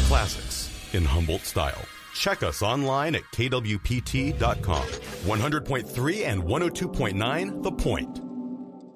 Classics in Humboldt style. Check us online at kwpt.com. 100.3 and 102.9 The Point.